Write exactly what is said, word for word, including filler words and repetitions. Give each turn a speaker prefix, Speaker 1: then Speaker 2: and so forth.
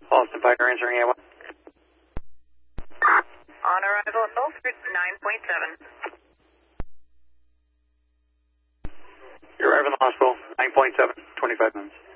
Speaker 1: Austin Pioneer answering A one.
Speaker 2: On arrival at Belford, nine point seven.
Speaker 1: You're arriving at the hospital, nine point seven, twenty-five minutes.